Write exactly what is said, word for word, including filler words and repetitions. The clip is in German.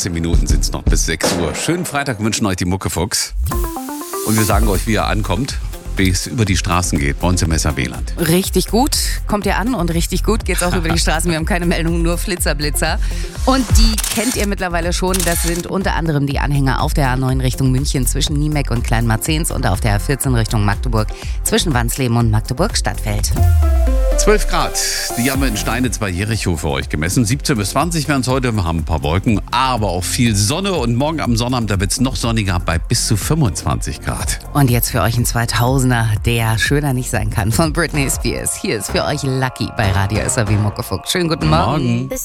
achtzehn Minuten sind es noch bis sechs Uhr. Schönen Freitag wünschen euch die Muckefuchs. Und wir sagen euch, wie ihr ankommt, wie es über die Straßen geht bei uns im S R W-Land. Richtig gut kommt ihr an und richtig gut geht's auch über die Straßen. Wir haben keine Meldungen, nur Flitzerblitzer. Und die kennt ihr mittlerweile schon. Das sind unter anderem die Anhänger auf der A neun Richtung München zwischen Niemek und Kleinmarzens und auf der A vierzehn Richtung Magdeburg zwischen Wansleben und Magdeburg-Stadtfeld. zwölf Grad, die haben wir in Steinitz bei Jericho für euch gemessen. siebzehn bis zwanzig werden es heute, wir haben ein paar Wolken, aber auch viel Sonne. Und morgen am Sonnabend, da wird es noch sonniger bei bis zu fünfundzwanzig Grad. Und jetzt für euch ein zweitausender, der schöner nicht sein kann, von Britney Spears. Hier ist für euch Lucky bei Radio S R W Muckefuchs. Schönen guten Morgen. Morgen.